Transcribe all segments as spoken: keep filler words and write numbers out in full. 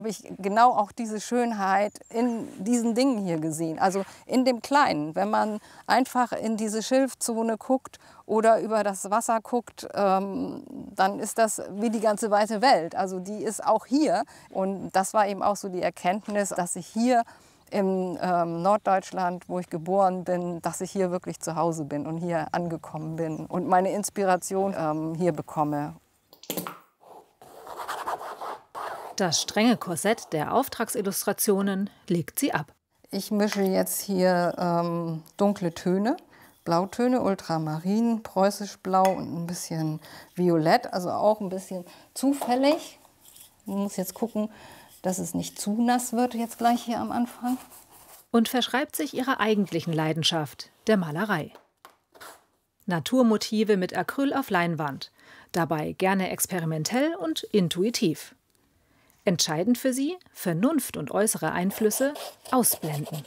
Habe ich genau auch diese Schönheit in diesen Dingen hier gesehen, also in dem Kleinen. Wenn man einfach in diese Schilfzone guckt oder über das Wasser guckt, ähm, dann ist das wie die ganze weite Welt. Also die ist auch hier. Und das war eben auch so die Erkenntnis, dass ich hier im ähm, Norddeutschland, wo ich geboren bin, dass ich hier wirklich zu Hause bin und hier angekommen bin und meine Inspiration ähm, hier bekomme. Das strenge Korsett der Auftragsillustrationen legt sie ab. Ich mische jetzt hier ähm, dunkle Töne, Blautöne, Ultramarin, preußisch blau und ein bisschen violett, also auch ein bisschen zufällig. Man muss jetzt gucken, dass es nicht zu nass wird jetzt gleich hier am Anfang. Und verschreibt sich ihrer eigentlichen Leidenschaft, der Malerei. Naturmotive mit Acryl auf Leinwand, dabei gerne experimentell und intuitiv. Entscheidend für sie, Vernunft und äußere Einflüsse ausblenden.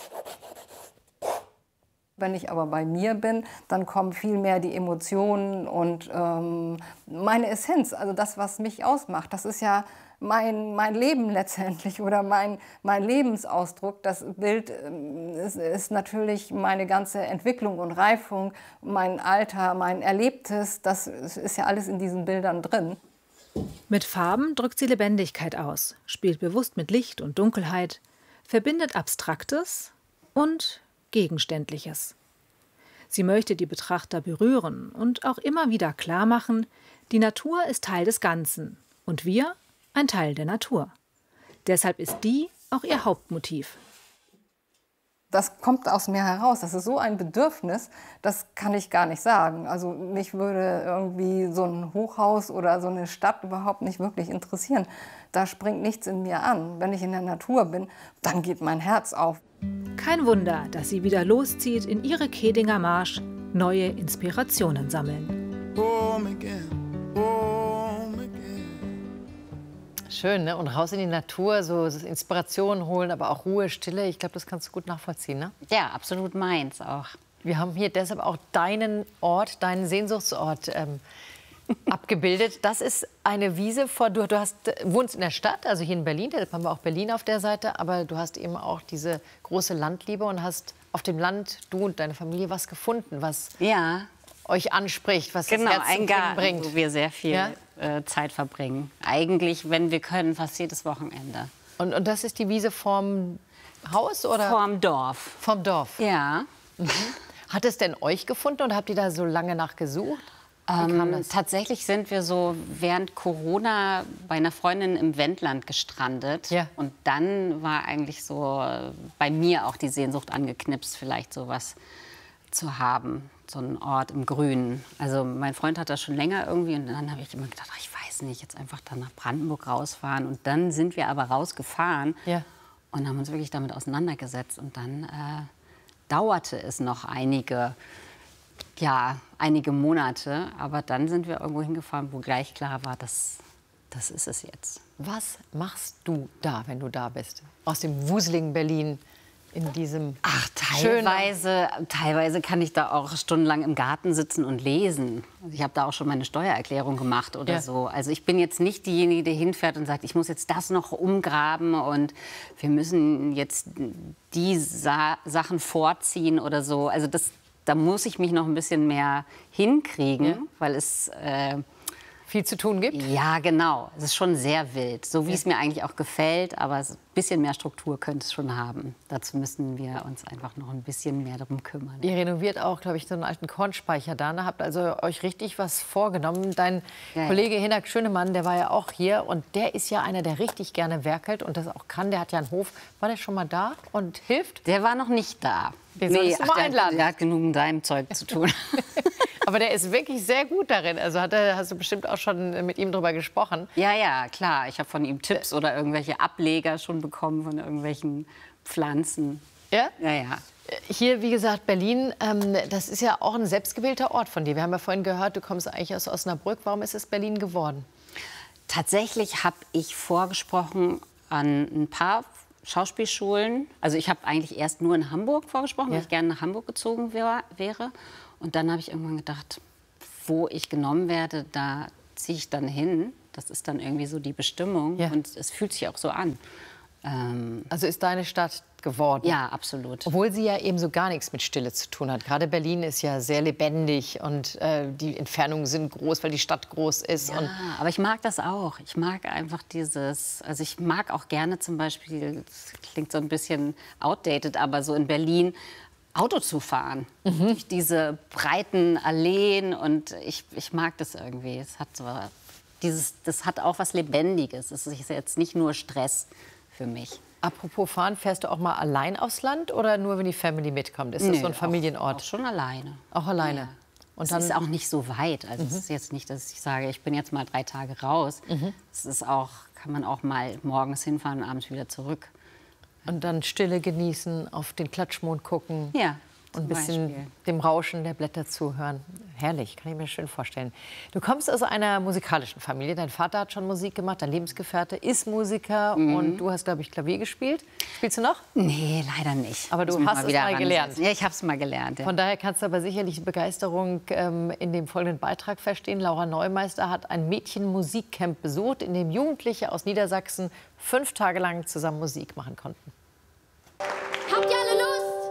Wenn ich aber bei mir bin, dann kommen viel mehr die Emotionen und ähm, meine Essenz, also das, was mich ausmacht. Das ist ja mein, mein Leben letztendlich oder mein, mein Lebensausdruck. Das Bild ähm, ist, ist natürlich meine ganze Entwicklung und Reifung, mein Alter, mein Erlebtes. Das ist ja alles in diesen Bildern drin. Mit Farben drückt sie Lebendigkeit aus, spielt bewusst mit Licht und Dunkelheit, verbindet Abstraktes und Gegenständliches. Sie möchte die Betrachter berühren und auch immer wieder klar machen, die Natur ist Teil des Ganzen und wir ein Teil der Natur. Deshalb ist die auch ihr Hauptmotiv. Das kommt aus mir heraus. Das ist so ein Bedürfnis, das kann ich gar nicht sagen. Also mich würde irgendwie so ein Hochhaus oder so eine Stadt überhaupt nicht wirklich interessieren. Da springt nichts in mir an. Wenn ich in der Natur bin, dann geht mein Herz auf. Kein Wunder, dass sie wieder loszieht in ihre Kedinger Marsch, neue Inspirationen sammeln. Home again, home again. Schön, ne? Und raus in die Natur, so Inspirationen holen, aber auch Ruhe, Stille. Ich glaube, das kannst du gut nachvollziehen, ne? Ja, absolut meins auch. Wir haben hier deshalb auch deinen Ort, deinen Sehnsuchtsort ähm, abgebildet. Das ist eine Wiese vor, du, du hast, wohnst in der Stadt, also hier in Berlin, deshalb haben wir auch Berlin auf der Seite, aber du hast eben auch diese große Landliebe und hast auf dem Land, du und deine Familie, was gefunden, was ja. euch anspricht, was genau, das Herz ein Garten, bringt. wo wir sehr viel ja? äh, Zeit verbringen. Eigentlich, wenn wir können, fast jedes Wochenende. Und, und das ist die Wiese vorm Haus, oder? Vorm Dorf. Vom Dorf? Ja. Mhm. Hat es denn euch gefunden oder habt ihr da so lange nach gesucht? Ähm, tatsächlich sind wir so während Corona bei einer Freundin im Wendland gestrandet. Ja. Und dann war eigentlich so bei mir auch die Sehnsucht angeknipst, vielleicht sowas zu haben. So einen Ort im Grünen. Also mein Freund hat das schon länger irgendwie. Und dann habe ich immer gedacht, ach, ich weiß nicht, jetzt einfach dann nach Brandenburg rausfahren. Und dann sind wir aber rausgefahren ja. und haben uns wirklich damit auseinandergesetzt. Und dann äh, dauerte es noch einige Ja, einige Monate, aber dann sind wir irgendwo hingefahren, wo gleich klar war, dass das ist es jetzt. Was machst du da, wenn du da bist? Aus dem wuseligen Berlin in diesem Ach, teilweise, teilweise kann ich da auch stundenlang im Garten sitzen und lesen. Ich habe da auch schon meine Steuererklärung gemacht oder ja. so. Also ich bin jetzt nicht diejenige, die hinfährt und sagt, ich muss jetzt das noch umgraben und wir müssen jetzt die Sa Sachen vorziehen oder so. Also das Da muss ich mich noch ein bisschen mehr hinkriegen, ja. weil es äh, viel zu tun gibt. Ja, genau. Es ist schon sehr wild, so wie ja. es mir eigentlich auch gefällt. Aber ein bisschen mehr Struktur könnte es schon haben. Dazu müssen wir uns einfach noch ein bisschen mehr darum kümmern. Ihr renoviert auch, glaube ich, so einen alten Kornspeicher da. Ne? Habt also euch richtig was vorgenommen. Dein ja, Kollege ja. Hinak Schönemann, der war ja auch hier. Und der ist ja einer, der richtig gerne werkelt und das auch kann. Der hat ja einen Hof. War der schon mal da und hilft? Der war noch nicht da. Den solltest du mal der, einladen. Der hat genug mit seinem Zeug zu tun. Aber der ist wirklich sehr gut darin. Also hat er, hast du bestimmt auch schon mit ihm drüber gesprochen. Ja, ja, klar. Ich habe von ihm Tipps oder irgendwelche Ableger schon bekommen von irgendwelchen Pflanzen. Ja? Ja, ja. Hier, wie gesagt, Berlin, ähm, das ist ja auch ein selbstgewählter Ort von dir. Wir haben ja vorhin gehört, du kommst eigentlich aus Osnabrück. Warum ist es Berlin geworden? Tatsächlich habe ich vorgesprochen an ein paar Schauspielschulen. Also ich habe eigentlich erst nur in Hamburg vorgesprochen, ja. weil ich gerne nach Hamburg gezogen wär, wäre. Und dann habe ich irgendwann gedacht, wo ich genommen werde, da ziehe ich dann hin. Das ist dann irgendwie so die Bestimmung Ja. und es fühlt sich auch so an. Ähm, Also ist deine Stadt geworden? ja, absolut. Obwohl sie ja eben so gar nichts mit Stille zu tun hat. Gerade Berlin ist ja sehr lebendig und äh, die Entfernungen sind groß, weil die Stadt groß ist. Ja, Und aber ich mag das auch. Ich mag einfach dieses, also ich mag auch gerne zum Beispiel, das klingt so ein bisschen outdated, aber so in Berlin Auto zu fahren. Mhm. Durch diese breiten Alleen und ich, ich mag das irgendwie. Es hat so dieses, das hat auch was Lebendiges. Es ist jetzt nicht nur Stress für mich. apropos fahren, fährst du auch mal allein aufs Land oder nur, wenn die Family mitkommt? Ist das Nö, so ein Familienort? Auch, auch schon alleine. Auch alleine? Ja. Und Es dann, ist auch nicht so weit. Also es ist jetzt nicht, dass ich sage, ich bin jetzt mal drei Tage raus. Es ist auch, kann man auch mal morgens hinfahren und abends wieder zurück. und dann Stille genießen, auf den Klatschmond gucken. Ja, Und ein zum bisschen Beispiel. dem Rauschen der Blätter zuhören. Herrlich, kann ich mir schön vorstellen. Du kommst aus einer musikalischen Familie. Dein Vater hat schon Musik gemacht, dein Lebensgefährte ist Musiker Mhm. und du hast, glaube ich, Klavier gespielt. Spielst du noch? Nee, leider nicht. Aber du Muss mich hast es wieder mal ransetzen. gelernt. Ja, ich habe es mal gelernt. Ja. Von daher kannst du aber sicherlich die Begeisterung ähm, in dem folgenden Beitrag verstehen. Laura Neumeister hat ein Mädchenmusikcamp besucht, in dem Jugendliche aus Niedersachsen fünf Tage lang zusammen Musik machen konnten. Habt ihr alle Lust?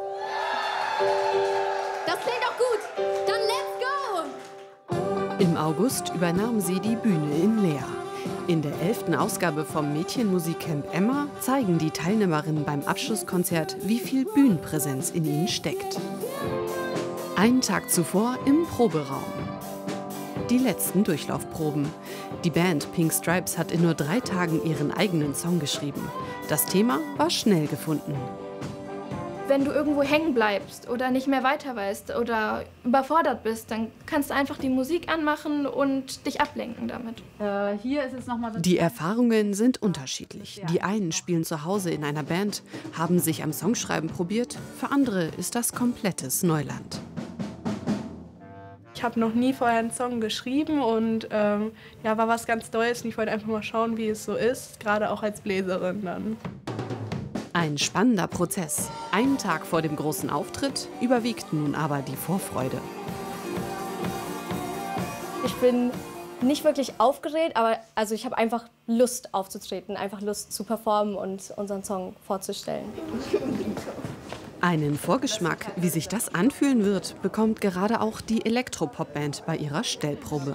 Das klingt doch gut. Dann let's go! Im August übernahm sie die Bühne in Leer. In der elften Ausgabe vom Mädchenmusikcamp Emma zeigen die Teilnehmerinnen beim Abschlusskonzert, wie viel Bühnenpräsenz in ihnen steckt. Einen Tag zuvor im Proberaum. Die letzten Durchlaufproben. Die Band Pink Stripes hat in nur drei Tagen ihren eigenen Song geschrieben. Das Thema war schnell gefunden. Wenn du irgendwo hängen bleibst oder nicht mehr weiter weißt oder überfordert bist, dann kannst du einfach die Musik anmachen und dich ablenken damit. Äh, hier ist es noch mal Die Erfahrungen sind unterschiedlich. Die einen spielen zu Hause in einer Band, haben sich am Songschreiben probiert. Für andere ist das komplettes Neuland. Ich habe noch nie vorher einen Song geschrieben und ähm, ja, war was ganz Neues. Und ich wollte einfach mal schauen, wie es so ist, gerade auch als Bläserin dann. Ein spannender Prozess. Einen Tag vor dem großen Auftritt überwiegt nun aber die Vorfreude. Ich bin nicht wirklich aufgeregt, aber also ich habe einfach Lust aufzutreten, einfach Lust zu performen und unseren Song vorzustellen. Einen Vorgeschmack, wie sich das anfühlen wird, bekommt gerade auch die Elektropop-Band bei ihrer Stellprobe.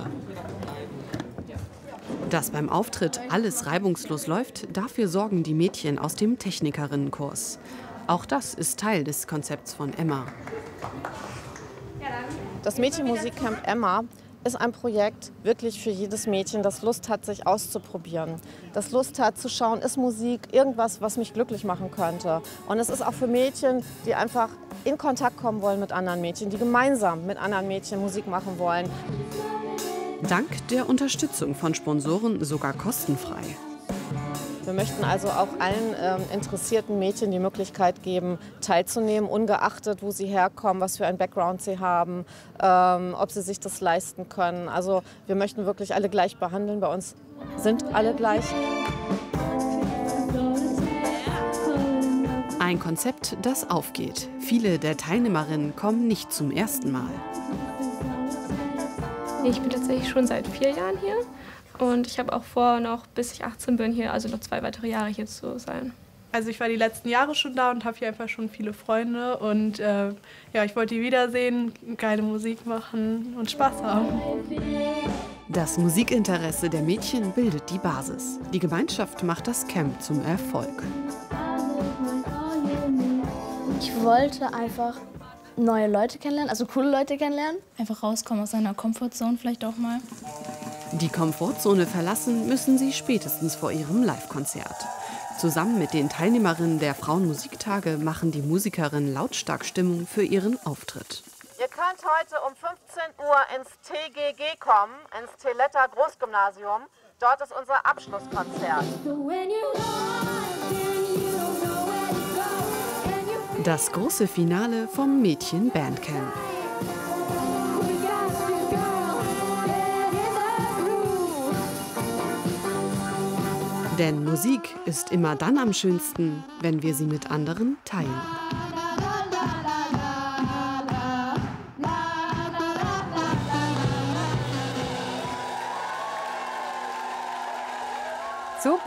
Dass beim Auftritt alles reibungslos läuft, dafür sorgen die Mädchen aus dem Technikerinnenkurs. Auch das ist Teil des Konzepts von Emma. Das Mädchenmusikcamp Emma ist ein Projekt wirklich für jedes Mädchen, das Lust hat, sich auszuprobieren. Das Lust hat zu schauen, ist Musik irgendwas, was mich glücklich machen könnte. Und es ist auch für Mädchen, die einfach in Kontakt kommen wollen mit anderen Mädchen, die gemeinsam mit anderen Mädchen Musik machen wollen. Dank der Unterstützung von Sponsoren sogar kostenfrei. Wir möchten also auch allen ähm, interessierten Mädchen die Möglichkeit geben, teilzunehmen, ungeachtet, wo sie herkommen, was für einen Background sie haben, ähm, ob sie sich das leisten können. Also wir möchten wirklich alle gleich behandeln. Bei uns sind alle gleich. Ein Konzept, das aufgeht. Viele der Teilnehmerinnen kommen nicht zum ersten Mal. Ich bin tatsächlich schon seit vier Jahren hier und ich habe auch vor, noch bis ich achtzehn bin hier, also noch zwei weitere Jahre hier zu sein. Also ich war die letzten Jahre schon da und habe hier einfach schon viele Freunde. Und äh, ja, ich wollte die wiedersehen, geile Musik machen und Spaß haben. Das Musikinteresse der Mädchen bildet die Basis. Die Gemeinschaft macht das Camp zum Erfolg. Ich wollte einfach neue Leute kennenlernen, also coole Leute kennenlernen. einfach rauskommen aus seiner Comfortzone vielleicht auch mal. Die Komfortzone verlassen müssen sie spätestens vor ihrem Live-Konzert. Zusammen mit den Teilnehmerinnen der Frauenmusiktage machen die Musikerinnen lautstark Stimmung für ihren Auftritt. Ihr könnt heute um fünfzehn Uhr ins T G G kommen, ins Teletta Großgymnasium. Dort ist unser Abschlusskonzert. Das große Finale vom Mädchen-Bandcamp. Denn Musik ist immer dann am schönsten, wenn wir sie mit anderen teilen.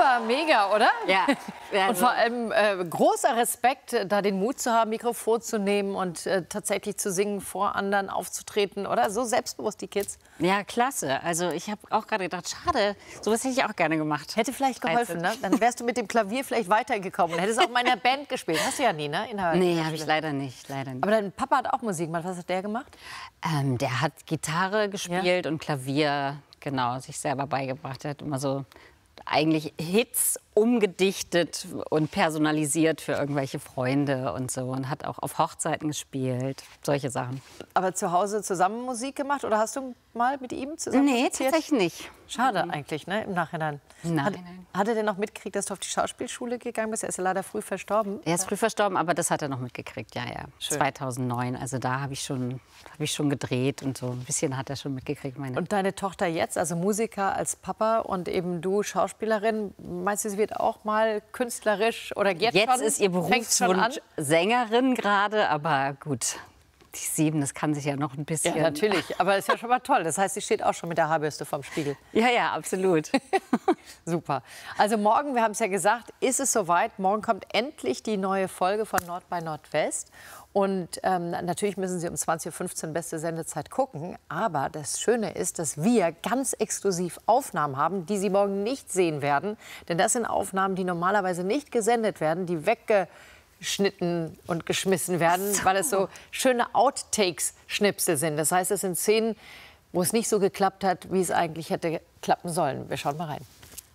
Ja, mega, oder? Ja. Und Also- vor allem äh, großer Respekt, da den Mut zu haben, Mikrofon zu nehmen und äh, tatsächlich zu singen, vor anderen aufzutreten, oder? So selbstbewusst, die Kids. Ja, klasse. Also ich habe auch gerade gedacht, schade, sowas hätte ich auch gerne gemacht. Hätte vielleicht geholfen, ne? Dann wärst du mit dem Klavier vielleicht weitergekommen und hättest auch mal in der Band gespielt. Hast du ja nie, ne? In der Nee, habe ich leider nicht, leider nicht. Aber dein Papa hat auch Musik gemacht. Was hat der gemacht? Ähm, der hat Gitarre gespielt und Klavier, genau, sich selber beigebracht. Er hat immer so eigentlich Hits umgedichtet und personalisiert für irgendwelche Freunde und so und hat auch auf Hochzeiten gespielt, solche Sachen. Aber zu Hause zusammen Musik gemacht oder hast du mal mit ihm zusammen Nee, musiziert? tatsächlich nicht. Schade eigentlich, ne, im Nachhinein. Nein, hat, nein. hat er denn noch mitgekriegt, dass du auf die Schauspielschule gegangen bist? Er ist ja leider früh verstorben. Er ist früh verstorben, aber das hat er noch mitgekriegt, ja, ja. Schön. zweitausendneun, also da habe ich, schon- hab ich schon gedreht und so. Ein bisschen hat er schon mitgekriegt. Meine Und deine Tochter jetzt, also Musiker als Papa und eben du Schauspielerin, meinst du, sie wird auch mal künstlerisch oder jetzt, Jetzt schon? ist ihr Fängt's schon an? Berufswunsch Sängerin gerade, aber gut, die sieben, das kann sich ja noch ein bisschen... Ja, natürlich, aber ist ja schon mal toll. Das heißt, sie steht auch schon mit der Haarbürste vorm Spiegel. Ja, ja, absolut. Super. Also morgen, wir haben es ja gesagt, ist es soweit. Morgen kommt endlich die neue Folge von Nord bei Nordwest. Und ähm, natürlich müssen Sie um zwanzig Uhr fünfzehn beste Sendezeit gucken. Aber das Schöne ist, dass wir ganz exklusiv Aufnahmen haben, die Sie morgen nicht sehen werden. Denn das sind Aufnahmen, die normalerweise nicht gesendet werden, die weggeschnitten und geschmissen werden, weil es so schöne Outtakes-Schnipsel sind. Das heißt, es sind Szenen, wo es nicht so geklappt hat, wie es eigentlich hätte klappen sollen. Wir schauen mal rein.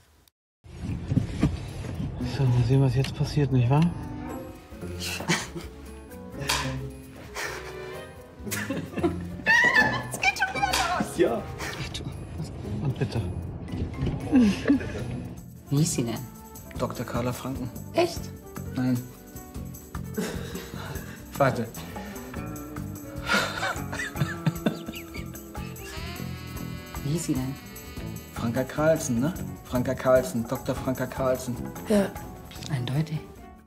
So, mal sehen, was jetzt passiert, nicht wahr? Es geht schon wieder los. Ja. Und bitte. Wie hieß sie denn? Doktor Carla Franken. Echt? Nein. Warte. Wie hieß sie denn? Franka Carlsen, ne? Franka Carlsen, Doktor Franka Carlsen. Ja. Eindeutig.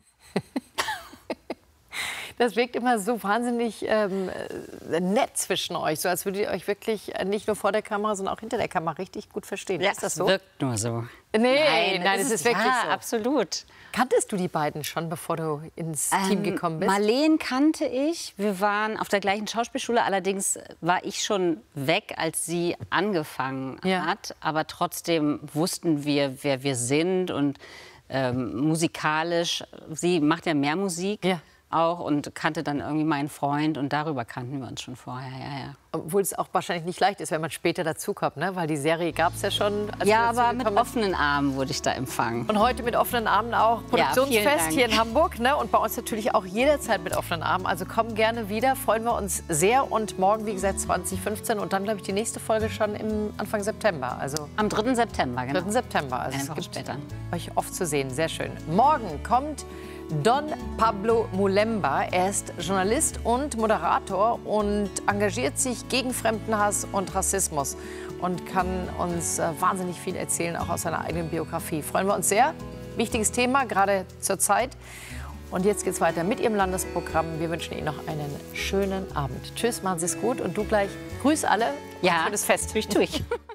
Das wirkt immer so wahnsinnig ähm, nett zwischen euch, so als würdet ihr euch wirklich nicht nur vor der Kamera, sondern auch hinter der Kamera richtig gut verstehen. Ja, ist das es so? wirkt nur so. Nee, nein, es ist wirklich ja, so. absolut. Kanntest du die beiden schon, bevor du ins Team gekommen bist? Marleen kannte ich. Wir waren auf der gleichen Schauspielschule. Allerdings war ich schon weg, als sie angefangen Ja. hat. Aber trotzdem wussten wir, wer wir sind. Und ähm, musikalisch, sie macht ja mehr Musik. Ja. Auch und kannte dann irgendwie meinen Freund und darüber kannten wir uns schon vorher, ja, ja. Obwohl es auch wahrscheinlich nicht leicht ist, wenn man später dazukommt, ne? Weil die Serie gab es ja schon. Als Ja, du aber mit dazugekommen bist. offenen Armen wurde ich da empfangen. Und heute mit offenen Armen auch Ja, vielen Produktionsfest Dank. hier in Hamburg. Ne? Und bei uns natürlich auch jederzeit mit offenen Armen. Also komm gerne wieder, freuen wir uns sehr. Und morgen, wie gesagt, zwanzig fünfzehn. Und dann, glaube ich, die nächste Folge schon im Anfang September. Also Am dritten September, genau. dritten September. Also Eine es Woche gibt später. euch oft zu sehen. Sehr schön. Morgen kommt Don Pablo Mulemba. Er ist Journalist und Moderator und engagiert sich gegen Fremdenhass und Rassismus und kann uns äh, wahnsinnig viel erzählen, auch aus seiner eigenen Biografie. Freuen wir uns sehr. Wichtiges Thema, gerade zur Zeit. Und jetzt geht's weiter mit Ihrem Landesprogramm. Wir wünschen Ihnen noch einen schönen Abend. Tschüss, machen Sie es gut und du gleich grüß alle. Ja, schönes Fest. durch, durch.